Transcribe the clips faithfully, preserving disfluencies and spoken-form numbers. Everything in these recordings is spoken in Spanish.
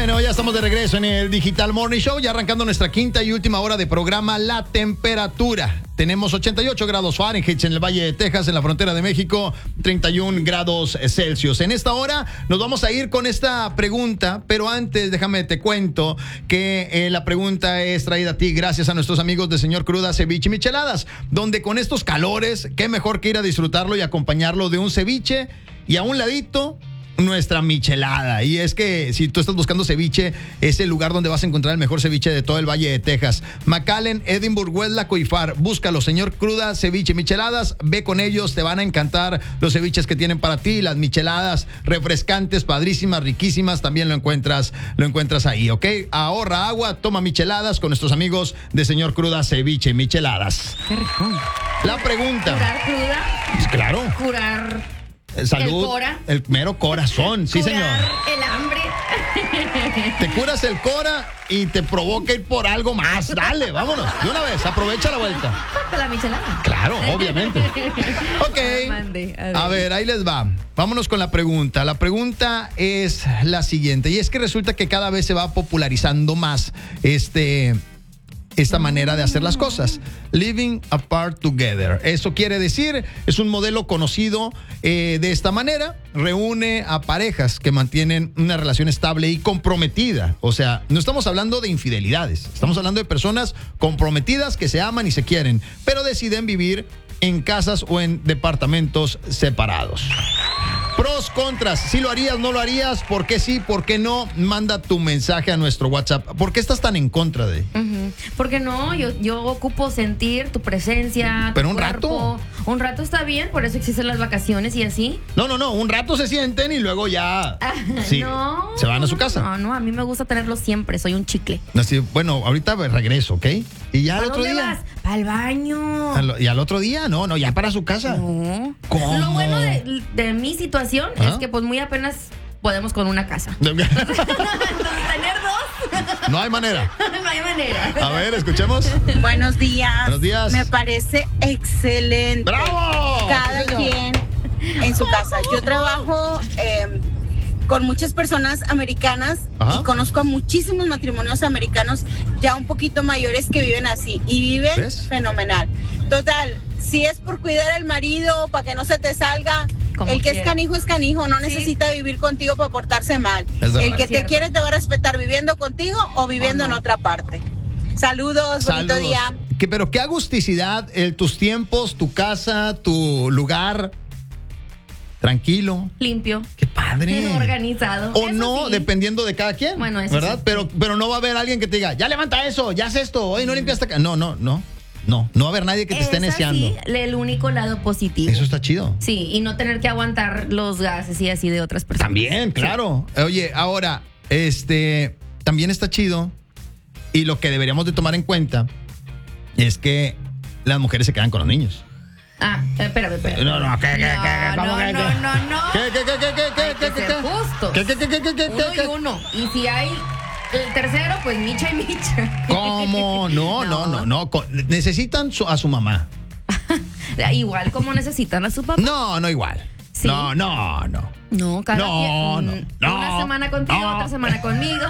Bueno, ya estamos de regreso en el Digital Morning Show, ya arrancando nuestra quinta y última hora de programa. La temperatura. Tenemos ochenta y ocho grados Fahrenheit en el Valle de Texas, en la frontera de México, treinta y un grados Celsius. En esta hora nos vamos a ir con esta pregunta, pero antes déjame te cuento que eh, la pregunta es traída a ti gracias a nuestros amigos de Señor Cruda Ceviche y Micheladas, donde con estos calores, qué mejor que ir a disfrutarlo y acompañarlo de un ceviche y a un ladito nuestra michelada. Y es que si tú estás buscando ceviche, es el lugar donde vas a encontrar el mejor ceviche de todo el Valle de Texas. McAllen, Edinburgh, Westlaco y Far. Búscalo, Señor Cruda, Ceviche, Micheladas. Ve con ellos, te van a encantar los ceviches que tienen para ti. Las micheladas refrescantes, padrísimas, riquísimas. También lo encuentras, lo encuentras ahí, ¿ok? Ahorra agua, toma micheladas con nuestros amigos de Señor Cruda, Ceviche, Micheladas. Qué rico. La pregunta. ¿Curar cruda? Pues claro. Curar... Salud, el cora. El mero corazón, sí, curar señor. El hambre. Te curas el cora y te provoca ir por algo más. Dale, vámonos. De una vez, aprovecha la vuelta. La michelada. Claro, obviamente. Ok. Mande, a ver. A ver, ahí les va. Vámonos con la pregunta. La pregunta es la siguiente. Y es que resulta que cada vez se va popularizando más este... esta manera de hacer las cosas. Living apart together. Eso quiere decir, es un modelo conocido eh, de esta manera. Reúne a parejas que mantienen una relación estable y comprometida. O sea, no estamos hablando de infidelidades. Estamos hablando de personas comprometidas que se aman y se quieren, pero deciden vivir en casas o en departamentos separados. Pros, contras, si lo harías, no lo harías, ¿por qué sí, por qué no? Manda tu mensaje a nuestro WhatsApp. ¿Por qué estás tan en contra de? Uh-huh. Porque no, yo, yo ocupo sentir tu presencia, tu Pero un cuerpo. rato. Un rato está bien, por eso existen las vacaciones y así. No, no, no, un rato se sienten y luego ya sí, no, se van a su casa. No, no, a mí me gusta tenerlo siempre, soy un chicle. Así, bueno, ahorita regreso, ¿ok? Y ya al ¿A otro dónde día. vas? Para el baño. Al, y al otro día, no, no, ya para su casa. No. ¿Cómo? Lo bueno de, de mi situación ¿Ah? es que pues muy apenas podemos con una casa. Entonces, tener dos. No hay manera. No hay manera. A ver, escuchemos. Buenos días. Buenos días. Me parece excelente. ¡Bravo! Cada Sí, quien en su casa. Yo trabajo eh, con muchas personas americanas. Ajá. Y conozco a muchísimos matrimonios americanos ya un poquito mayores que viven así y viven ¿Ves? fenomenal. Total, si es por cuidar al marido, para que no se te salga, Como el que quiera. es canijo es canijo, no Sí. necesita vivir contigo para portarse mal. Es verdad. El que Es cierto. te quiere te va a respetar viviendo contigo o viviendo Oh, no. en otra parte. Saludos, bonito Saludos. día. Que, pero qué agusticidad, el, tus tiempos, tu casa, tu lugar. Tranquilo. Limpio. Qué padre. Organizado. O Eso no, sí. dependiendo de cada quien. Bueno, eso ¿verdad? sí. Pero, pero no va a haber alguien que te diga, ya levanta eso, ya haz esto, hoy no limpiaste acá. No, no, no. No, no va a haber nadie que te esté Es neciando. así, el único lado positivo. Eso está chido. Sí, y no tener que aguantar los gases y así de otras personas. También, claro. Oye, ahora, este, también está chido. Y lo que deberíamos de tomar en cuenta es que las mujeres se quedan con los niños. Ah, espérame, espérame. No, no, ¿qué, qué, qué, No, qué, cómo no, que, no, qué? no, no. ¿Qué, qué, qué, qué, qué, Hay qué, que qué, ser qué? justos. ¿Qué, qué, qué, qué, qué, qué, Uno qué? y uno. Y si hay el tercero, pues micha y micha. ¿Cómo? No, no, no, no. Co- Necesitan su- a su mamá. Igual como necesitan a su papá. No, no igual. Sí. No, no, no. No, cada No, quien. no, no, Una semana contigo, no. otra semana conmigo.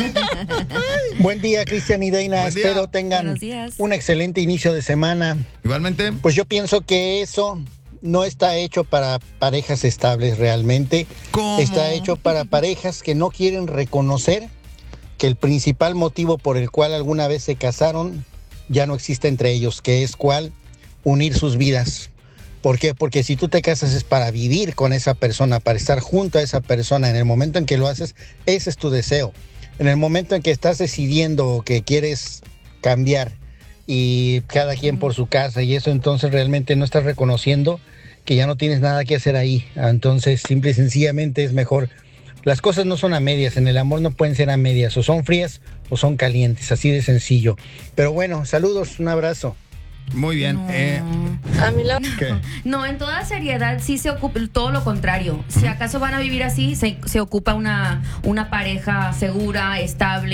Buen día, Cristian y Deina. Buen día. Espero tengan Buenos días. un excelente inicio de semana. Igualmente. Pues yo pienso que eso no está hecho para parejas estables realmente. ¿Cómo? Está hecho para parejas que no quieren reconocer que el principal motivo por el cual alguna vez se casaron ya no existe entre ellos, que es cuál, unir sus vidas. ¿Por qué? Porque si tú te casas es para vivir con esa persona, para estar junto a esa persona. En el momento en que lo haces, ese es tu deseo. En el momento en que estás decidiendo que quieres cambiar y cada quien por su casa y eso, entonces realmente no estás reconociendo que ya no tienes nada que hacer ahí. Entonces, simple y sencillamente es mejor. Las cosas no son a medias, en el amor no pueden ser a medias, o son frías o son calientes, así de sencillo. Pero bueno, saludos, un abrazo. Muy bien. No. Eh, A mí la... ¿Qué? No, en toda seriedad sí se ocupa todo lo contrario. Si acaso van a vivir así, se, se ocupa una, una pareja segura, estable.